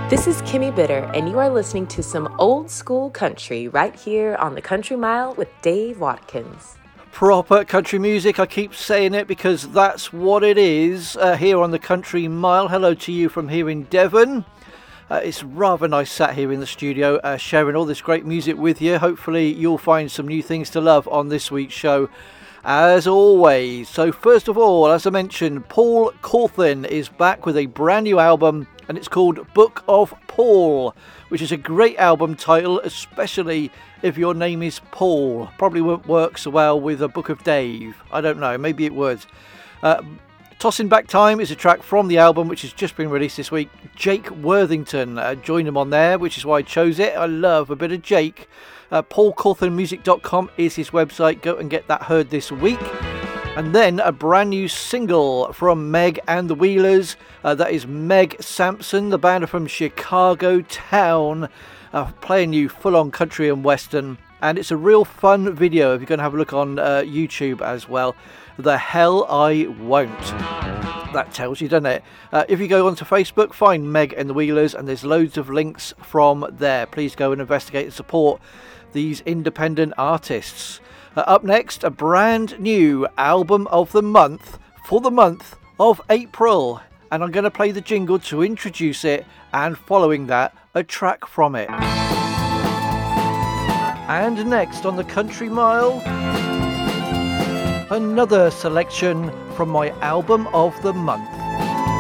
This is Kimmy Bitter, and you are listening to some old school country right here on the Country Mile with Dave Watkins. Proper country music, I keep saying it because that's what it is here on the Country Mile. Hello to you from here in Devon. It's rather nice sat here in the studio sharing all this great music with you. Hopefully you'll find some new things to love on this week's show, as always. So first of all, as I mentioned, Paul Cauthen is back with a brand new album, and it's called Book of Paul, which is a great album title, especially if your name is Paul. Probably won't work so well with a Book of Dave. I don't know, maybe it would. Tossing Back Time is a track from the album, which has just been released this week. Jake Worthington joined him on there, which is why I chose it. I love a bit of Jake. PaulCauthenMusic.com is his website. Go and get that heard this week. And then a brand new single from Meg and the Wheelers. That is Meg Sampson. The band are from Chicago town, playing you full-on country and western. And it's a real fun video if you're going to have a look on YouTube as well. The Hell I Won't. That tells you, doesn't it? If you go onto Facebook, find Meg and the Wheelers, and there's loads of links from there. Please go and investigate and support these independent artists. Up next, a brand new album of the month for the month of April. And I'm going to play the jingle to introduce it, and following that, a track from it. And next on the Country Mile, another selection from my album of the month.